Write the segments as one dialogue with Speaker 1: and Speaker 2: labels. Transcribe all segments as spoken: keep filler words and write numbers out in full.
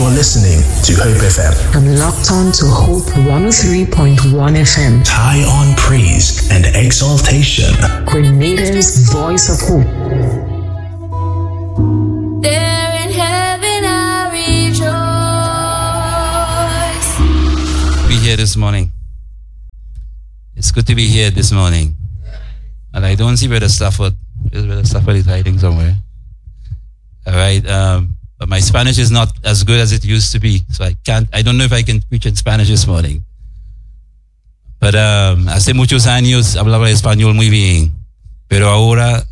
Speaker 1: You are listening to Hope F M.
Speaker 2: I'm locked on to Hope one oh three point one F M.
Speaker 1: High on praise and exaltation.
Speaker 2: Grenada's voice of hope.
Speaker 3: There in heaven I rejoice.
Speaker 4: Be here this morning. It's good to be here this morning. And I don't see Brother Stafford. Brother Stafford is hiding somewhere. All right. Um, but my Spanish is not as good as it used to be. So I can't, I don't know if I can preach in Spanish this morning. But um, hace muchos años hablaba español muy bien. Pero ahora...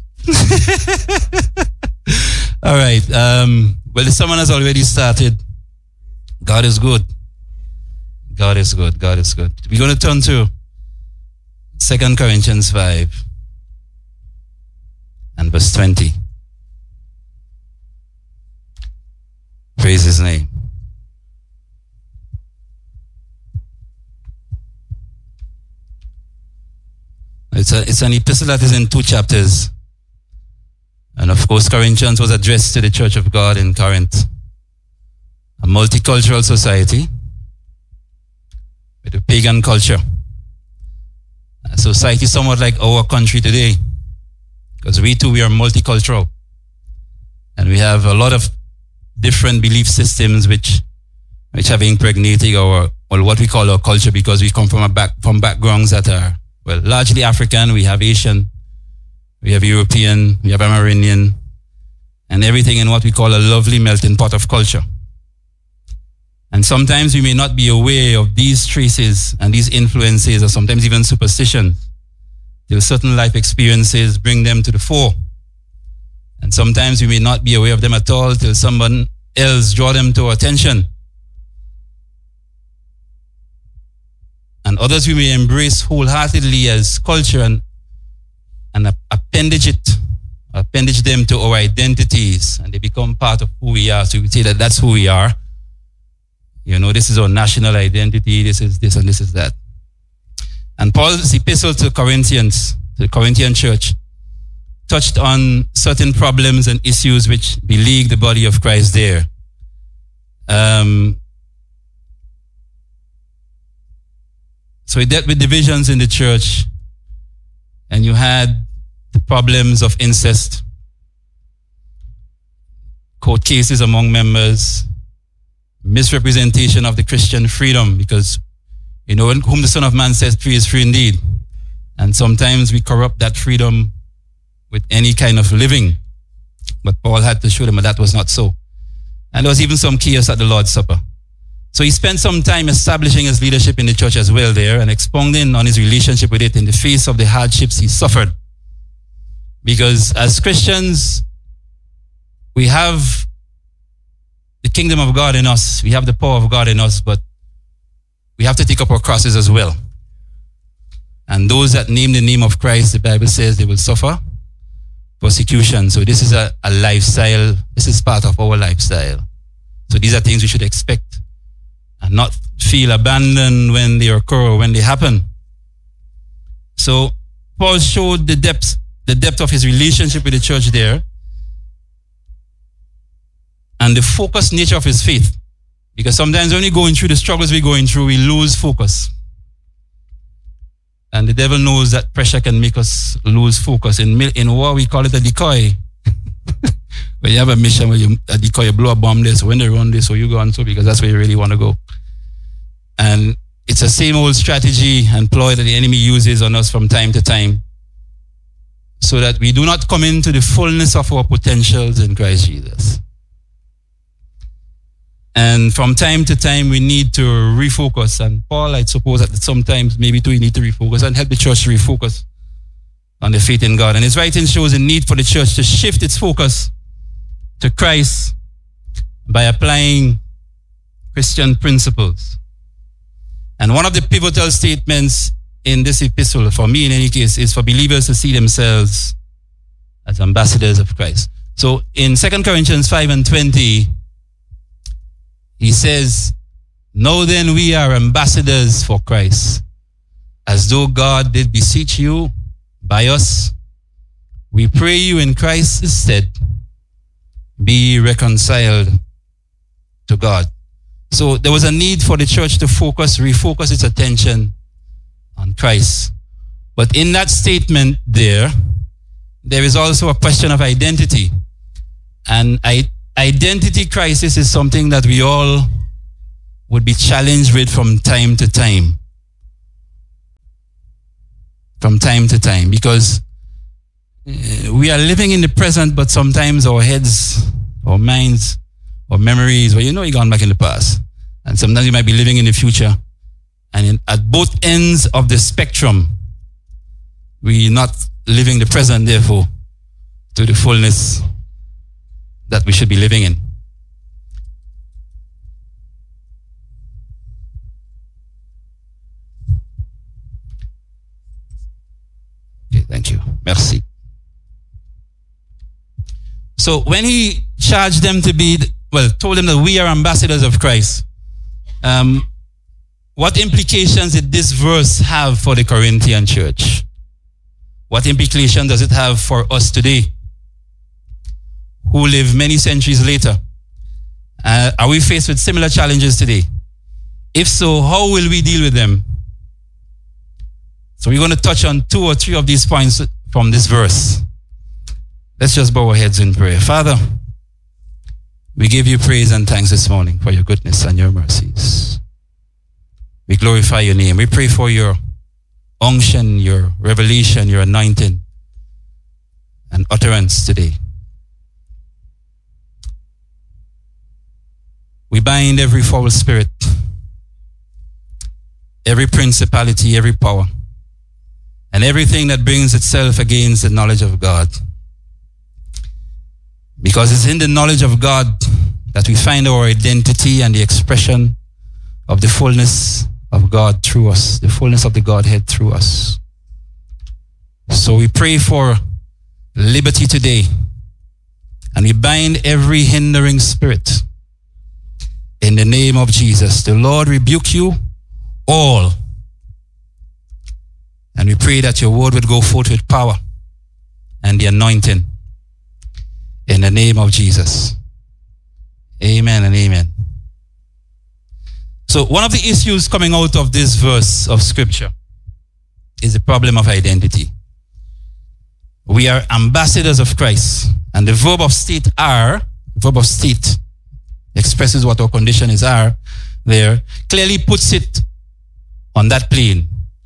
Speaker 4: All right. Um, well, the sermon has already started. God is good. God is good. God is good. We're going to turn to Second Corinthians five and verse twenty. Praise his name. It's a, it's an epistle that is in two chapters. And of course, Corinthians was addressed to the Church of God in Corinth, a multicultural society with a pagan culture. A society somewhat like our country today, because we too, we are multicultural. And we have a lot of different belief systems which which have impregnated our, well, what we call our culture, because we come from a back from backgrounds that are, well, largely African. We have Asian, we have European, we have Amerindian, and everything in what we call a lovely melting pot of culture. And sometimes we may not be aware of these traces and these influences, or sometimes even superstitions, till certain life experiences bring them to the fore. And sometimes we may not be aware of them at all till someone else draw them to our attention. And others we may embrace wholeheartedly as culture and, and appendage it, appendage them to our identities, and they become part of who we are. So we say that that's who we are. You know, this is our national identity, this is this and this is that. And Paul's epistle to Corinthians, to the Corinthian church, touched on certain problems and issues which beleagued the body of Christ there. Um, so he dealt with divisions in the church, and you had the problems of incest, court cases among members, misrepresentation of the Christian freedom, because, you know, whom the Son of Man says free is free indeed. And sometimes we corrupt that freedom with any kind of living. But Paul had to show them that that was not so. And there was even some chaos at the Lord's Supper. So he spent some time establishing his leadership in the church as well there, and expounding on his relationship with it in the face of the hardships he suffered. Because as Christians, we have the kingdom of God in us. We have the power of God in us, but we have to take up our crosses as well. And those that name the name of Christ, the Bible says they will suffer persecution. So this is a, a lifestyle. This is part of our lifestyle. So these are things we should expect and not feel abandoned when they occur or when they happen. So Paul showed the depth, the depth of his relationship with the church there, and the focused nature of his faith. Because sometimes when we're going through the struggles we're going through, we lose focus. And the devil knows that pressure can make us lose focus. In in war, we call it a decoy. When you have a mission where you a decoy, you blow a bomb there, so when they run this, so you go on so, because that's where you really want to go. And it's the same old strategy and ploy that the enemy uses on us from time to time, so that we do not come into the fullness of our potentials in Christ Jesus. And from time to time, we need to refocus. And Paul, I suppose that sometimes maybe too, we need to refocus and help the church to refocus on the faith in God. And his writing shows a need for the church to shift its focus to Christ by applying Christian principles. And one of the pivotal statements in this epistle, for me in any case, is for believers to see themselves as ambassadors of Christ. So in Second Corinthians five and twenty, he says, "Now then we are ambassadors for Christ, as though God did beseech you by us. We pray you in Christ's stead, be reconciled to God." So there was a need for the church to focus, refocus its attention on Christ. But in that statement there, there is also a question of identity. And I, identity crisis is something that we all would be challenged with from time to time. From time to time. Because uh, we are living in the present, but sometimes our heads, our minds, our memories, well, you know, you're gone back in the past. And sometimes you might be living in the future. And in, at both ends of the spectrum, we're not living the present, therefore, to the fullness that we should be living in. Okay, thank you. Merci. So when he charged them to be, well, told them that we are ambassadors of Christ, um, what implications did this verse have for the Corinthian church? What implication does it have for us today, who live many centuries later? Uh, are we faced with similar challenges today? If so, how will we deal with them? So we're going to touch on two or three of these points from this verse. Let's just bow our heads in prayer. Father, we give you praise and thanks this morning for your goodness and your mercies. We glorify your name. We pray for your unction, your revelation, your anointing, and utterance today. We bind every foul spirit, every principality, every power, and everything that brings itself against the knowledge of God. Because it's in the knowledge of God that we find our identity and the expression of the fullness of God through us, the fullness of the Godhead through us. So we pray for liberty today, and we bind every hindering spirit in the name of Jesus. The Lord rebuke you all, and we pray that your word would go forth with power and the anointing in the name of Jesus. Amen and amen. So one of the issues coming out of this verse of scripture is the problem of identity. We are ambassadors of Christ, and the verb of state are, verb of state expresses what our condition is are there, clearly puts it on that plane.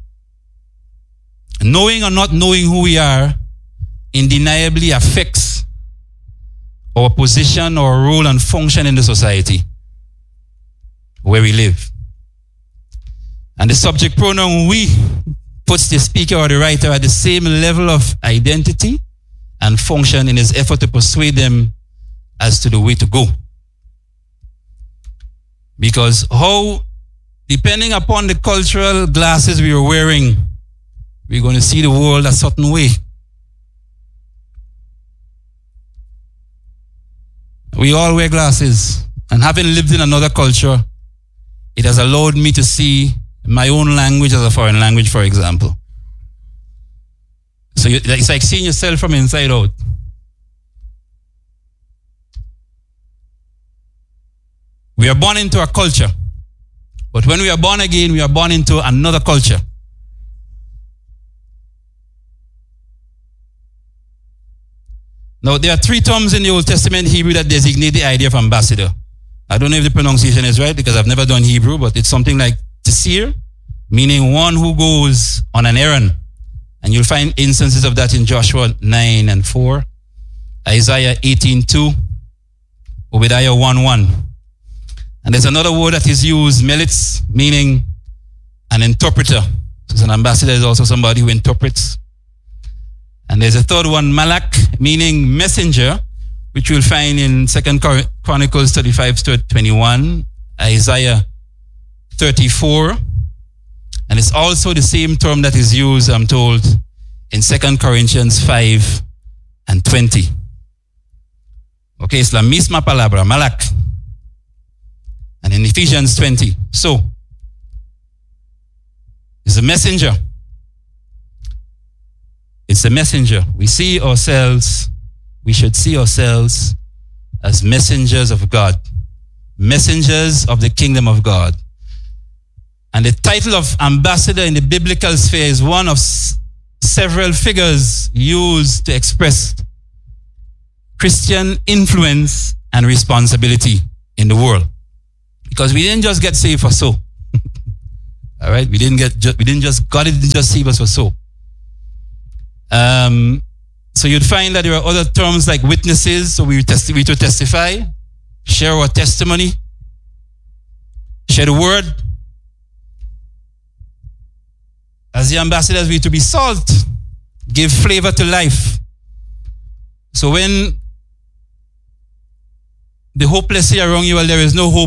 Speaker 4: Knowing or not knowing who we are undeniably affects our position or role and function in the society where we live. And the subject pronoun we puts the speaker or the writer at the same level of identity and function in his effort to persuade them as to the way to go. Because how, depending upon the cultural glasses we are wearing, we're going to see the world a certain way. We all wear glasses, and having lived in another culture, it has allowed me to see my own language as a foreign language, for example. So it's like seeing yourself from inside out. We are born into a culture, but when we are born again, we are born into another culture. Now, there are three terms in the Old Testament Hebrew that designate the idea of ambassador. I don't know if the pronunciation is right because I've never done Hebrew, but it's something like Tsir, meaning one who goes on an errand. And you'll find instances of that in Joshua nine and four, Isaiah eighteen two, Obadiah one one. And there's another word that is used, melitz, meaning an interpreter. So an ambassador is also somebody who interprets. And there's a third one, malak, meaning messenger, which you'll find in Second Chronicles thirty-five twenty-one, Isaiah thirty-four. And it's also the same term that is used, I'm told, in Second Corinthians five and twenty. Okay, it's la misma palabra, malak. And in Ephesians twenty. So, it's a messenger. It's a messenger. We see ourselves, we should see ourselves as messengers of God messengers of the kingdom of God. And the title of ambassador in the biblical sphere is one of s- several figures used to express Christian influence and responsibility in the world. Because we didn't just get saved for so. All right, we didn't get, ju- we didn't just, God didn't just save us for so. Um, so you'd find that there are other terms like witnesses. So we testi- we to testify, share our testimony, share the word. As the ambassadors, we to be salt, give flavor to life. So when the hopeless say around you, well, there is no hope,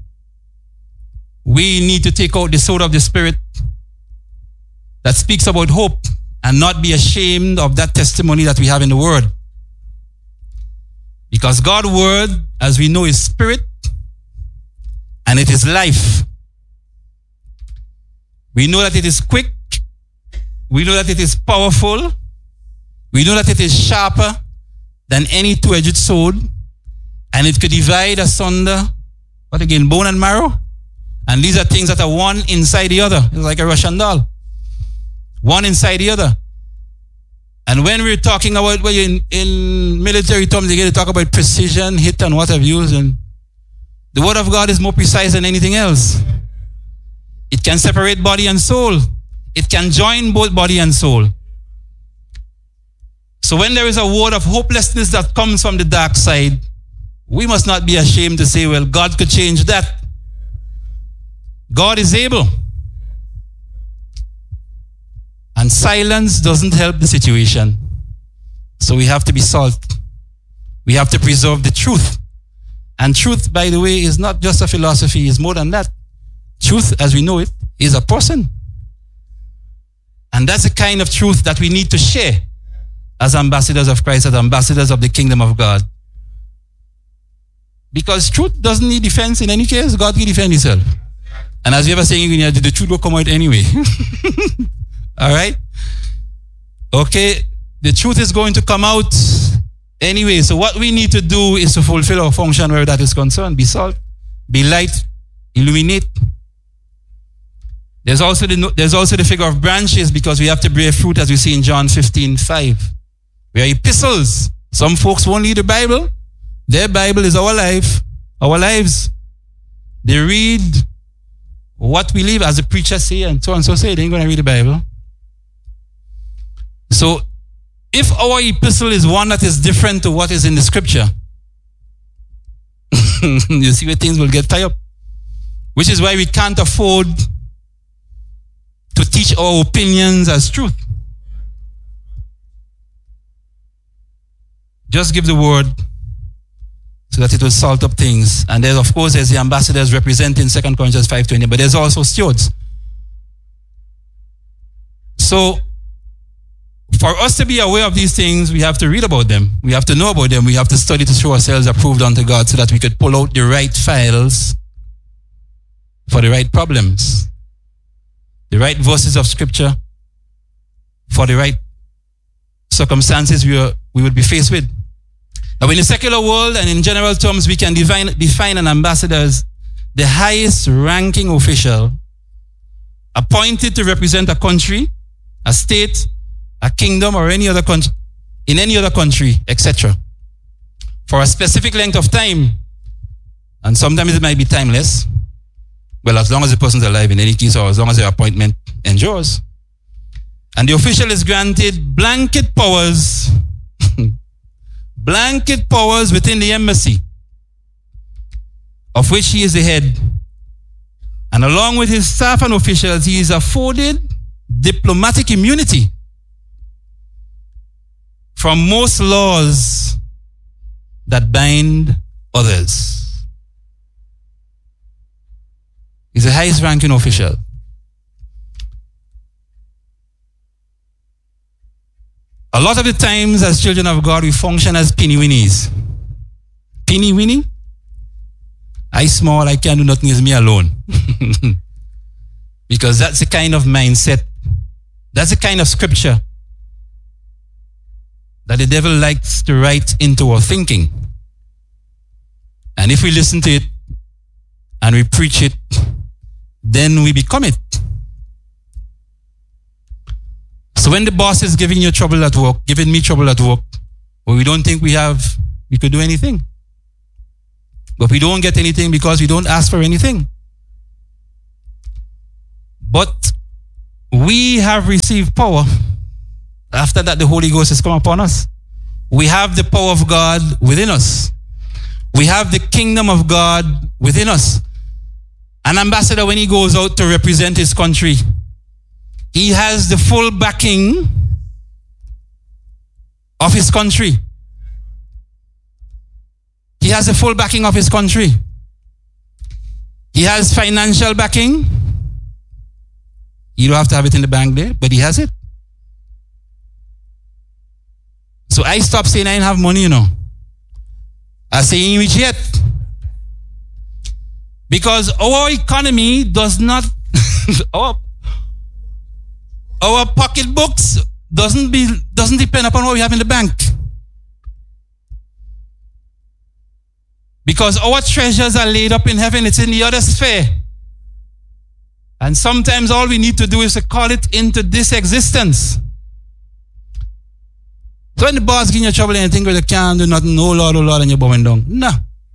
Speaker 4: we need to take out the sword of the Spirit that speaks about hope and not be ashamed of that testimony that we have in the Word. Because God's Word, as we know, is spirit and it is life. We know that it is quick. We know that it is powerful. We know that it is sharper than any two-edged sword. And it could divide asunder, what again, bone and marrow? And these are things that are one inside the other. It's like a Russian doll. One inside the other. And when we're talking about, well, in, in military terms, they get to talk about precision, hit, and what have you. And the word of God is more precise than anything else. It can separate body and soul. It can join both body and soul. So when there is a word of hopelessness that comes from the dark side, we must not be ashamed to say, well, God could change that. God is able. And silence doesn't help the situation. So we have to be salt. We have to preserve the truth. And truth, by the way, is not just a philosophy, it's more than that. Truth, as we know it, is a person. And that's the kind of truth that we need to share as ambassadors of Christ, as ambassadors of the kingdom of God. Because truth doesn't need defense in any case. God can defend himself. And as we ever saying, the truth will come out anyway. All right? Okay, the truth is going to come out anyway. So what we need to do is to fulfill our function where that is concerned. Be salt, be light, illuminate. There's also the, there's also the figure of branches, because we have to bear fruit, as we see in John fifteen five. We are epistles. Some folks won't read the Bible. Their Bible is our life, our lives. They read what we live, as the preacher say, and so on and so say. They ain't going to read the Bible. So, if our epistle is one that is different to what is in the scripture, you see where things will get tied up. Which is why we can't afford to teach our opinions as truth. Just give the word so that it will salt up things. And then, of course, there's the ambassadors representing Second Corinthians five twenty, but there's also stewards. So, for us to be aware of these things, we have to read about them. We have to know about them. We have to study to show ourselves approved unto God, so that we could pull out the right files for the right problems, the right verses of scripture for the right circumstances we, are, we would be faced with. Now, in the secular world and in general terms, we can define, define an ambassador as the highest ranking official appointed to represent a country, a state, a kingdom, or any other country, in any other country, et cetera, for a specific length of time. And sometimes it might be timeless. Well, as long as the person's alive in any case, or as long as their appointment endures. And the official is granted blanket powers, blanket powers within the embassy, of which he is the head. And along with his staff and officials, he is afforded diplomatic immunity from most laws that bind others. He's the highest ranking official. A lot of the times as children of God, we function as pinny-winnies. Pinny-winnie? I small, I can't do nothing, it's me alone. Because that's the kind of mindset, that's the kind of scripture that the devil likes to write into our thinking. And if we listen to it, and we preach it, then we become it. So when the boss is giving you trouble at work, giving me trouble at work, well, we don't think we have, we could do anything. But we don't get anything because we don't ask for anything. But we have received power. After that, the Holy Ghost has come upon us. We have the power of God within us. We have the kingdom of God within us. An ambassador, when he goes out to represent his country, he has the full backing of his country. He has the full backing of his country. He has financial backing. You don't have to have it in the bank there, but he has it. So I stopped saying I didn't have money, you know. I say ain't rich yet. Because our economy does not, our, our pocketbooks doesn't be doesn't depend upon what we have in the bank. Because our treasures are laid up in heaven, it's in the other sphere. And sometimes all we need to do is to call it into this existence. So when the boss gives you trouble and you think you can't do nothing, no Lord, oh Lord, and you're bowing down. No.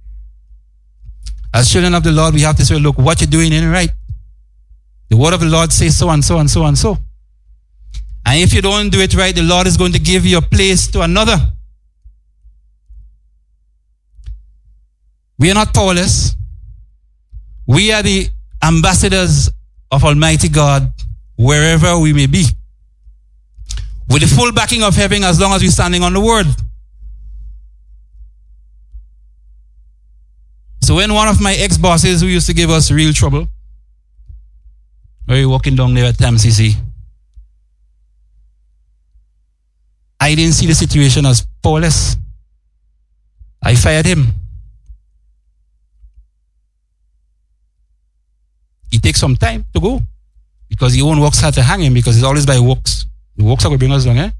Speaker 4: As children of the Lord, we have to say, look, what you're doing ain't right. The word of the Lord says so and so and so and so. And if you don't do it right, the Lord is going to give you a place to another. We are not powerless. We are the ambassadors of Almighty God wherever we may be. With the full backing of heaven as long as we're standing on the word. So when one of my ex-bosses who used to give us real trouble, we were walking down there at T M C C, I didn't see the situation as powerless. I fired him. It takes some time to go because your own works had to hang him because it's always by works. The works are going to bring us down, eh?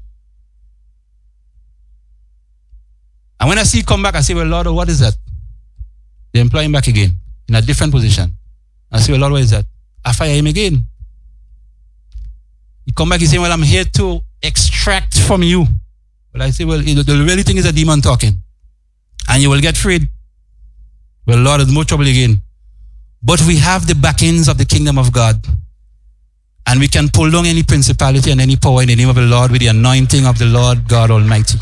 Speaker 4: And when I see him come back, I say, well, Lord, what is that? They employ him back again in a different position. I say, well, Lord, what is that? I fire him again. He come back, he say, well, I'm here to extract from you. Well, I say, well, the really thing is a demon talking. And you will get freed. Well, Lord, there's more trouble again. But we have the backings of the kingdom of God. And we can pull down any principality and any power in the name of the Lord with the anointing of the Lord God Almighty.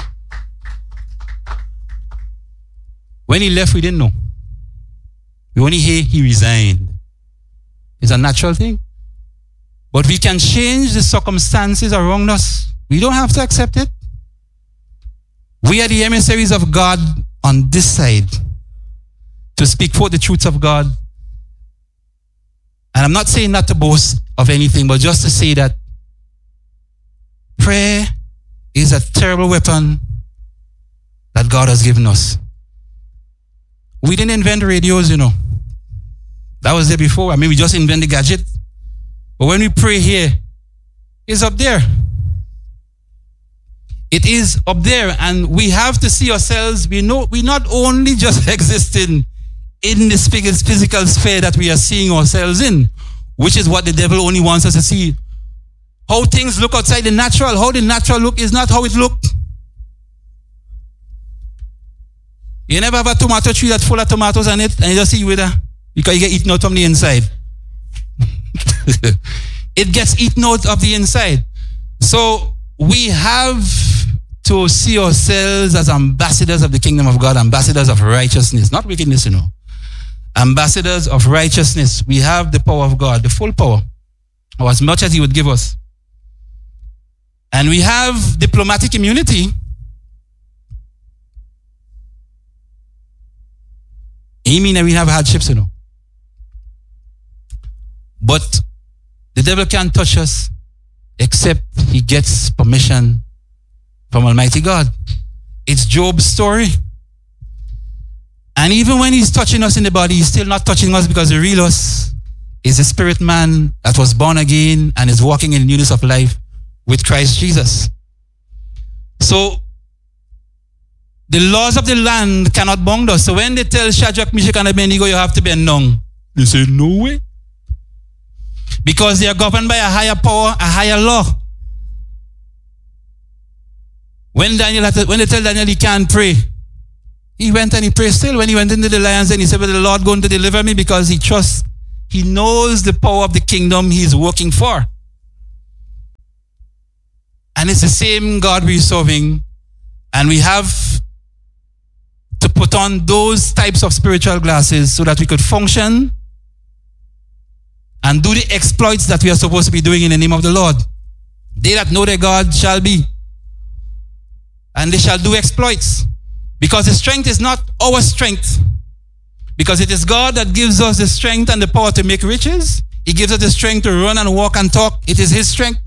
Speaker 4: When he left, we didn't know. We only hear he resigned. It's a natural thing. But we can change the circumstances around us. We don't have to accept it. We are the emissaries of God on this side to speak forth the truths of God. And I'm not saying not to boast of anything, but just to say that prayer is a terrible weapon that God has given us. We didn't invent radios, you know. That was there before. I mean, we just invented the gadget. But when we pray here, it's up there. It is up there, and we have to see ourselves. We know we not only just existing in this physical sphere that we are seeing ourselves in, which is what the devil only wants us to see. How things look outside the natural, how the natural look is not how it looked. You never have a tomato tree that's full of tomatoes on it, and you just see with a, because you get eaten out from the inside. It gets eaten out of the inside. So we have to see ourselves as ambassadors of the kingdom of God, ambassadors of righteousness, not wickedness, you know. Ambassadors of righteousness. We have the power of God, the full power, or as much as he would give us. And we have diplomatic immunity. It means that we have hardships, you know. But the devil can't touch us except he gets permission from Almighty God. It's Job's story. And even when he's touching us in the body, he's still not touching us because the real us is a spirit man that was born again and is walking in the newness of life with Christ Jesus. So the laws of the land cannot bound us. So when they tell Shadrach, Meshach, and Abednego, you have to bend down, they say, no way. Because they are governed by a higher power, a higher law. When Daniel had to, when they tell Daniel he can't pray, he went and he prayed still. When he went into the lions, and he said, well, the Lord going to deliver me, because he trusts, he knows the power of the kingdom he's working for. And it's the same God we're serving. And we have to put on those types of spiritual glasses so that we could function and do the exploits that we are supposed to be doing in the name of the Lord. They that know their God shall be, and they shall do exploits. Because the strength is not our strength. Because it is God that gives us the strength and the power to make riches. He gives us the strength to run and walk and talk. It is His strength.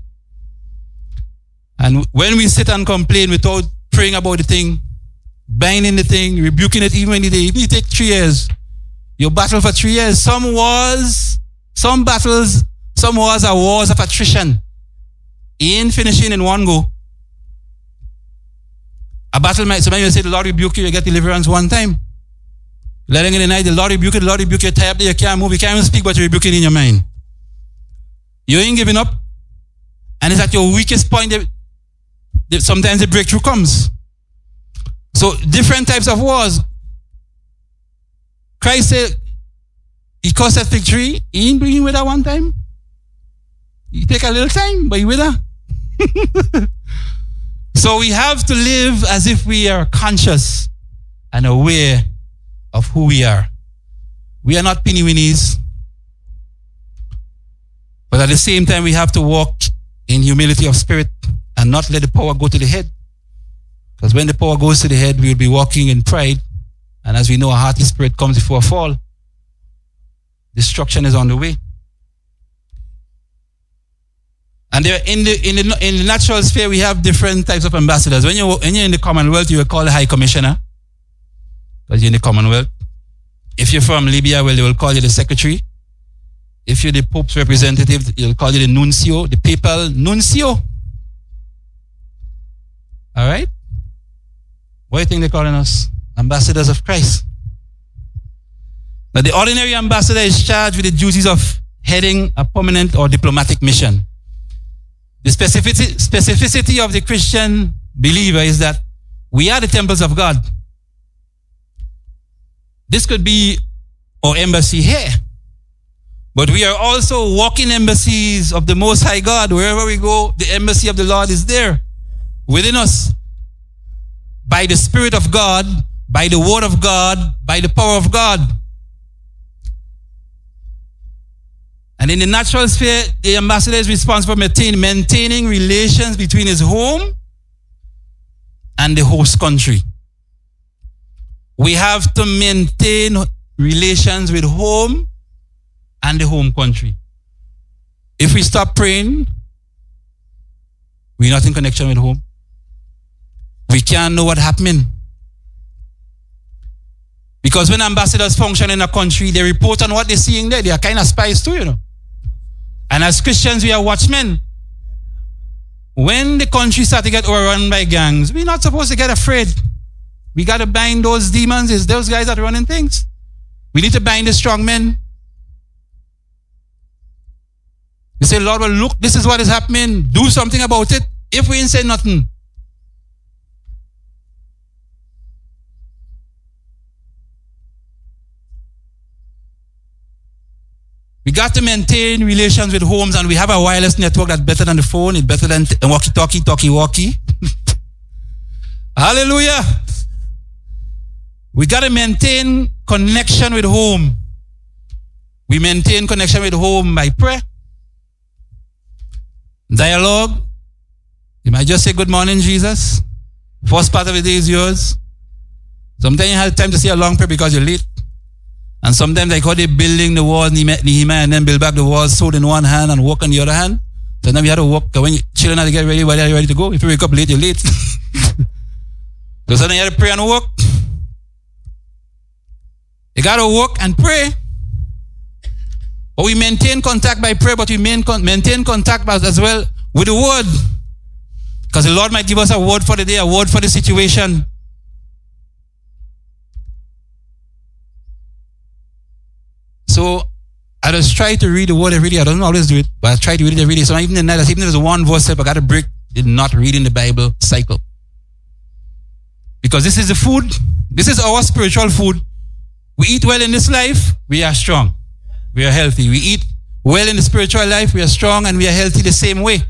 Speaker 4: And when we sit and complain without praying about the thing, binding the thing, rebuking it, even when it, even it take three years, you battle for three years. Some wars, some battles, some wars are wars of attrition. He ain't finishing in one go. A battle might, sometimes you say, the Lord rebuke you, you get deliverance one time. Letting in the night, the Lord rebuke you, the Lord rebuke you, tie up there, you can't move, you can't even speak, but you rebuke it in your mind. You ain't giving up. And it's at your weakest point that, that sometimes the breakthrough comes. So different types of wars. Christ said, He caused that fig tree, He ain't bringing with her one time. He take a little time, but He with her. So we have to live as if we are conscious and aware of who we are. We are not penny-winnies. But at the same time, we have to walk in humility of spirit and not let the power go to the head. Because when the power goes to the head, we will be walking in pride. And as we know, a haughty spirit comes before a fall. Destruction is on the way. And there, in the in the in the natural sphere, we have different types of ambassadors. When you when you're in the Commonwealth, you will call the High Commissioner, because you're in the Commonwealth. If you're from Libya, well, they will call you the Secretary. If you're the Pope's representative, they'll call you the Nuncio, the Papal Nuncio. All right. What do you think they're calling us? Ambassadors of Christ. Now, the ordinary ambassador is charged with the duties of heading a permanent or diplomatic mission. The specificity, specificity of the Christian believer is that we are the temples of God. This could be our embassy here, but we are also walking embassies of the Most High God. Wherever we go, the embassy of the Lord is there within us. By the Spirit of God, by the Word of God, by the power of God. And in the natural sphere, the ambassador is responsible for maintain, maintaining relations between his home and the host country. We have to maintain relations with home and the home country. If we stop praying, we're not in connection with home. We can't know what's happening. Because when ambassadors function in a country, they report on what they're seeing there. They are kind of spies too, you know. And as Christians, we are watchmen. When the country starts to get overrun by gangs, we're not supposed to get afraid. We got to bind those demons. It's those guys that are running things. We need to bind the strong men. We say, Lord, well, look, this is what is happening. Do something about it. If we ain't say nothing. We got to maintain relations with homes, and we have a wireless network that's better than the phone. It's better than walkie-talkie, talkie-walkie. Hallelujah. We got to maintain connection with home. We maintain connection with home by prayer, dialogue. You might just say, good morning, Jesus. First part of the day is yours. Sometimes you have time to say a long prayer because you're late. And sometimes like how they building the walls, Nehemiah, and then build back the walls, sword in one hand and walk on the other hand. So now you have to walk. When children have to get ready, while they're ready to go. If you wake up late, you're late. So suddenly you have to pray and walk. You got to walk and pray. But we maintain contact by prayer, but we maintain contact as well with the word. Because the Lord might give us a word for the day, a word for the situation. So I just try to read the word every day. I don't always do it, but I try to read it every day. So even in that, even if there's one verse, I got to break the not reading the Bible cycle. Because this is the food. This is our spiritual food. We eat well in this life, we are strong. We are healthy. We eat well in the spiritual life, we are strong and we are healthy the same way.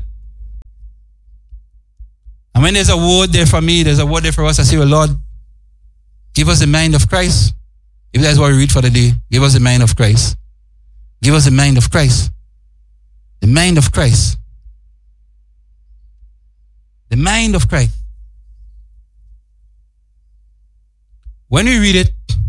Speaker 4: And when there's a word there for me, there's a word there for us, I say, well, Lord, give us the mind of Christ. If that's what we read for the day, give us the mind of Christ. Give us the mind of Christ. The mind of Christ. The mind of Christ. When we read it,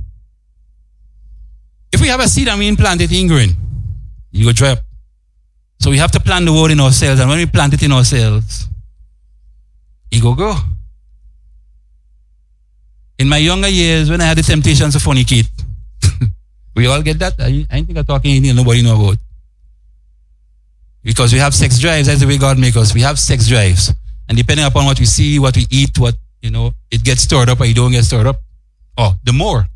Speaker 4: if we have a seed and we plant it in growing, you go dry up. So we have to plant the word in ourselves, and when we plant it in ourselves, it go grow. In my younger years, when I had the temptation to fornicate, we all get that. I, I think I'm talking anything nobody know about. Because we have sex drives, that's the way God makes us. We have sex drives. And depending upon what we see, what we eat, what, you know, it gets stored up or you don't get stored up. Oh, the more.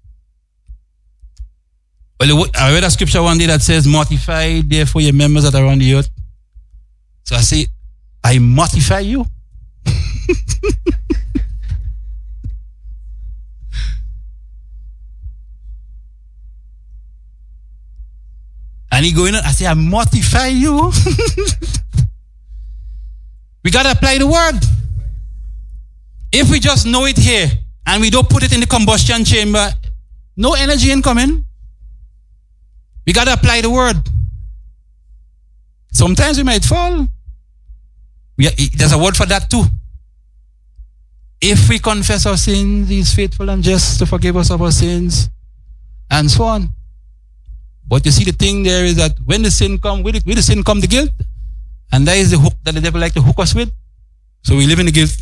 Speaker 4: Well, I read a scripture one day that says, mortify therefore your members that are on the earth. So I say, I mortify you. And he going on, I say, I mortify you. We got to apply the word. If we just know it here and we don't put it in the combustion chamber, no energy incoming. We got to apply the word. Sometimes we might fall. We are, there's a word for that too. If we confess our sins, he is faithful and just to forgive us of our sins, and so on. But you see, the thing there is that when the sin comes, with, with the sin come the guilt, and that is the hook that the devil like to hook us with. So we live in the guilt.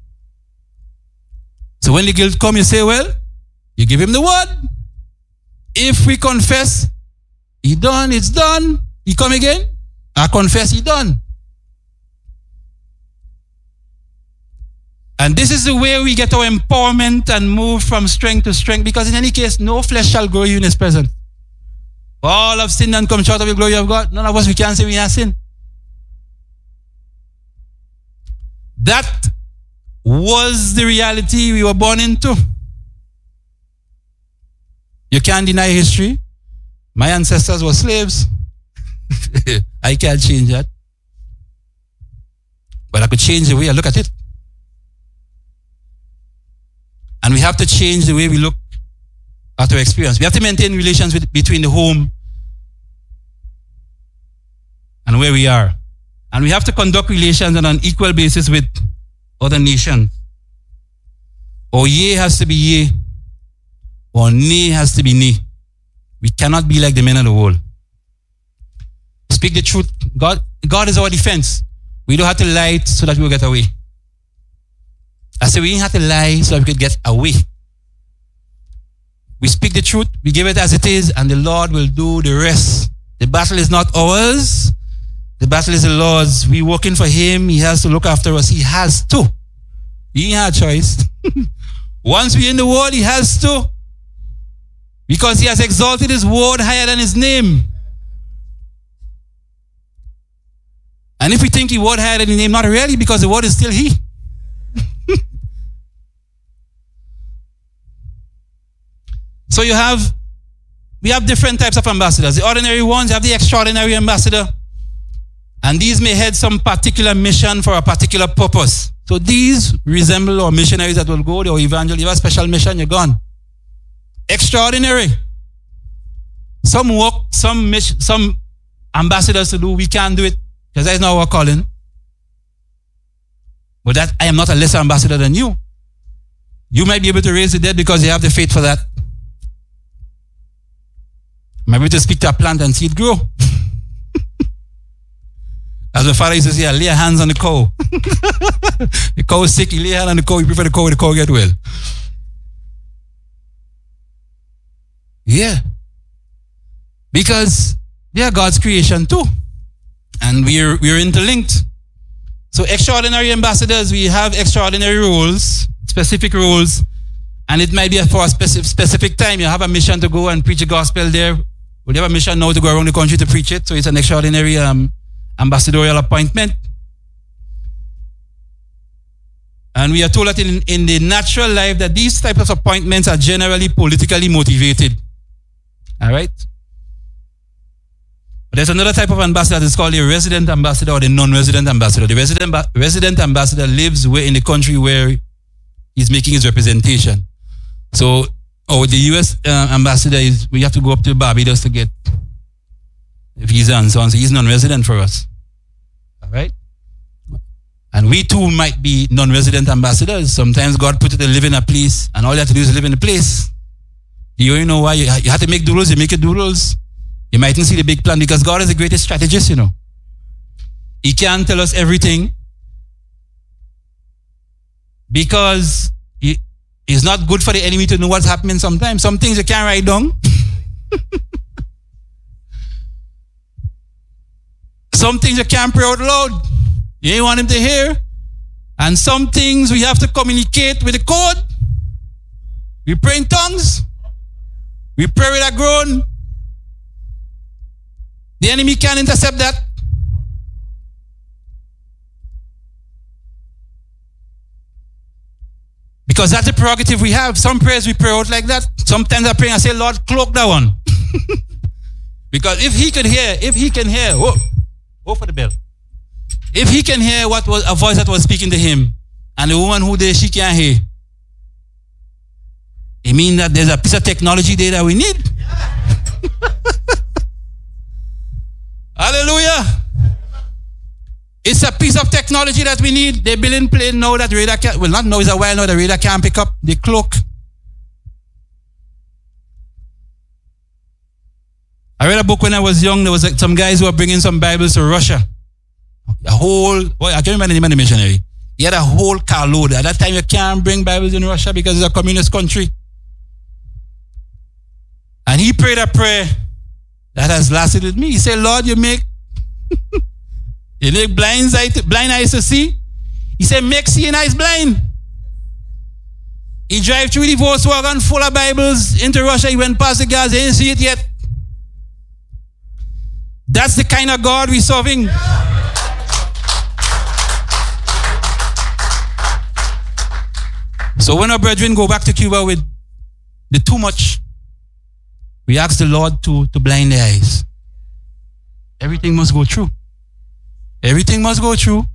Speaker 4: So when the guilt comes, you say, well, you give him the word. If we confess, he done, it's done. He come again, I confess, he done. And this is the way we get our empowerment and move from strength to strength, because in any case, no flesh shall grow you in his presence. All have sinned and come short of the glory of God. None of us, we can't say we have sinned. That was the reality we were born into. You can't deny history. My ancestors were slaves. I can't change that. But I could change the way I look at it. And we have to change the way we look at our experience. We have to maintain relations with, between the home and where we are. And we have to conduct relations on an equal basis with other nations. Or yea has to be yea, or nay has to be nay. We cannot be like the men of the world. Speak the truth. God, God is our defense. We don't have to lie so that we will get away. I say we didn't have to lie so that we could get away. We speak the truth, we give it as it is, and the Lord will do the rest. The battle is not ours. The battle is the Lord's. We working for him. He has to look after us. He has to. He ain't had a choice. Once we're in the world, he has to. Because he has exalted his word higher than his name. And if we think he word higher than his name, not really, because the word is still he. So you have, we have different types of ambassadors. The ordinary ones, you have the extraordinary ambassador. And these may head some particular mission for a particular purpose. So these resemble our missionaries that will go, or evangelists. You have a special mission, you're gone. Extraordinary. Some work, some mission, some ambassadors to do, we can't do it because that is not our calling. But that I am not a lesser ambassador than you. You might be able to raise the dead because you have the faith for that. I might be able to speak to a plant and see it grow. As my father used to say, I lay hands on the cow. The cow is sick, you lay hands on the cow, you prefer the cow, the cow get well. Yeah. Because they are God's creation too. And we're, we're interlinked. So extraordinary ambassadors, we have extraordinary roles, specific roles, and it might be for a specific, specific time. You have a mission to go and preach the gospel there, We have a mission now to go around the country to preach it. So it's an extraordinary um, ambassadorial appointment. And we are told that in, in the natural life that these types of appointments are generally politically motivated. All right? But there's another type of ambassador that is called the resident ambassador or the non-resident ambassador. The resident, resident ambassador lives where in the country where he's making his representation. So, or the U S uh, ambassador is, we have to go up to Barbados to get a visa and so on. So he's non-resident for us. All right? And we too might be non-resident ambassadors. Sometimes God put you to live in a place and all you have to do is live in the place. You don't know why. You, you have to make doodles, you make it doodles. You mightn't see the big plan because God is the greatest strategist, you know. He can't tell us everything because he, it's not good for the enemy to know what's happening sometimes. Some things you can't write down. Some things you can't pray out loud. You ain't want him to hear. And some things we have to communicate with the code. We pray in tongues. We pray with a groan. The enemy can't intercept that. Because that's the prerogative we have. Some prayers we pray out like that. Sometimes I pray and I say, Lord, cloak that one. Because if he could hear, if he can hear, oh, oh for the bell. If he can hear what was a voice that was speaking to him, and the woman who there, she can't hear, it means that there's a piece of technology there that we need. Hallelujah. It's a piece of technology that we need. They're building plane now that radar can't, well not now, it's a while now, the radar can't pick up the cloak. I read a book when I was young. There was like some guys who were bringing some Bibles to Russia. A whole, well, I can't remember the name of the missionary. He had a whole carload. At that time, you can't bring Bibles in Russia because it's a communist country. And he prayed a prayer that has lasted with me. He said, Lord, you make you make blind eyes, to, blind eyes to see. He said, make seeing eyes blind. He drive through the Volkswagen full of Bibles into Russia. He went past the guys, they didn't see it yet. That's the kind of God we're serving. So when our brethren go back to Cuba with the too much, we ask the Lord to, to blind their eyes. Everything must go through. Everything must go through.